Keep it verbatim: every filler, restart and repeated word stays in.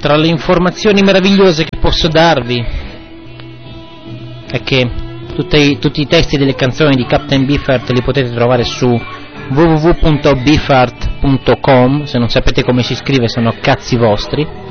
tra le informazioni meravigliose che posso darvi è che tutti, tutti i testi delle canzoni di Captain Beefheart li potete trovare su w w w punto beefheart punto com. Se non sapete come si scrive sono cazzi vostri.